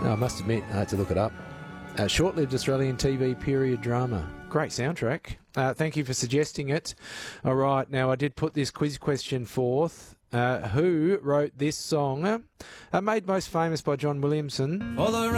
I must admit, I had to look it up. Short-lived Australian TV period drama. Great soundtrack. Thank you for suggesting it. All right, now I did put this quiz question forth. Who wrote this song? Made most famous by John Williamson.